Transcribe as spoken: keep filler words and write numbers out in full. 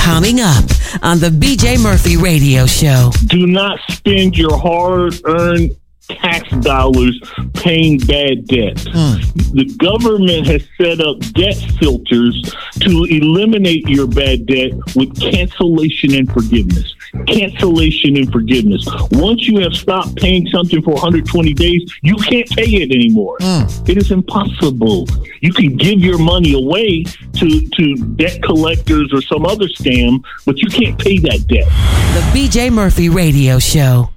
Coming up on the B J Murphy Radio Show. Do not spend your hard-earned tax dollars paying bad debt. Mm. The government has set up debt filters to eliminate your bad debt with cancellation and forgiveness. Cancellation and forgiveness. Once you have stopped paying something for one hundred twenty days, you can't pay it anymore. Mm. It is impossible. You can give your money away to, to debt collectors or some other scam, but you can't pay that debt. The B J Murphy Radio Show.